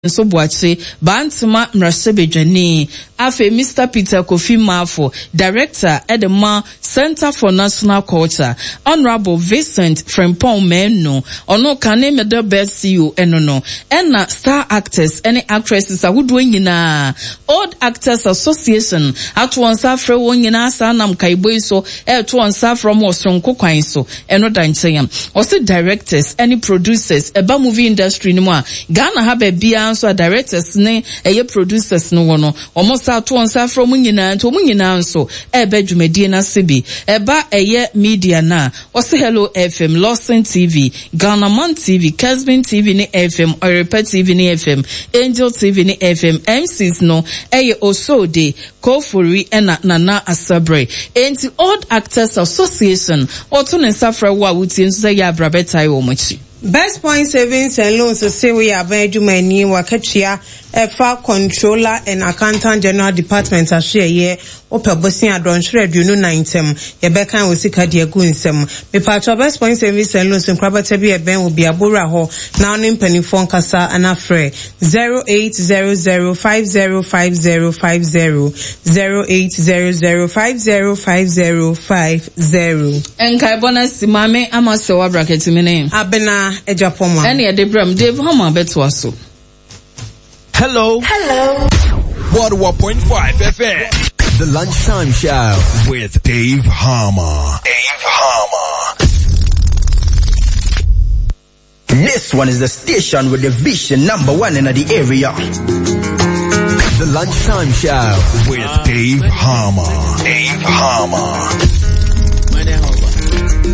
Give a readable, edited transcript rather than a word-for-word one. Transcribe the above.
So Boache, Bantama Mrasebejani, Afe Mr. Peter Kofi Mafo, Director at the Ma Center for National Culture, Honorable Vincent Frempong Meno, Ono Kane Meda Best CEO Enono, Enna Star Actors, any actresses are doing na Old Actors Association, at one safra one yina sanam kaiboiso, at one safra mo strong cocainso, Eno Danchayam, also directors, any producers, eba movie industry no Ghana have a bia so directors ne eye producers no wono almost out one sa from nyina to nyina so ebe dwumadi na sebi eba eye media na ose Hello FM, Lawson TV, Ghana Man TV, Kesbin TV ne FM, Orepa TV ne FM, Angel TV ne FM, MCs no eye Osode, Kofuri ena Nana Asabre enti Old Actors Association oto ne safra wa wuti nso ya brabeta yo mochi. Best Point Savings and Loans say we are very many Wakatia, FA Controller and Accountant General Department are share ye, Opa Bosnia Don Shred, you know 9 Rebecca will see Kadia Gunsem. Me part of Best Point Savings and Loans and Krabatabi Ben will be a Buraho, now named Penny Fonkasa and Afre 0800505050 0800505050. And Kaibona Simame Amasewa bracket to me name. Abena Ejapoma. Any a Debram Dave Hama Betwaso. Hello. 101.5 FM. The Lunchtime Show with Dave Harmer. This one is the station with the vision #1 in the area. The Lunchtime Show with Dave Harmer.